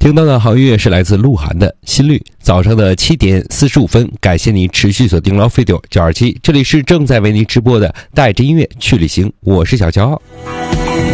听到的好音乐是来自鹿晗的心率。早上的7点45分，感谢您持续锁定老飞丢927，这里是正在为您直播的带着音乐去旅行，我是小骄傲。